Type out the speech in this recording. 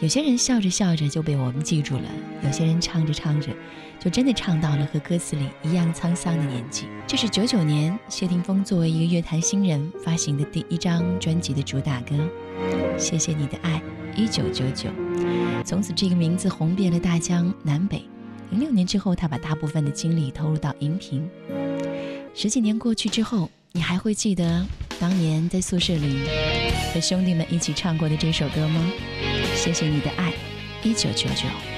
有些人笑着笑着就被我们记住了，有些人唱着唱着就真的唱到了和歌词里一样沧桑的年纪。这是99年谢霆锋作为一个乐坛新人发行的第1张专辑的主打歌《谢谢你的爱》1999。从此这个名字红遍了大江南北。06年之后，他把大部分的精力投入到荧屏。10几年过去之后，你还会记得当年在宿舍里和兄弟们一起唱过的这首歌吗？谢谢你的爱1999。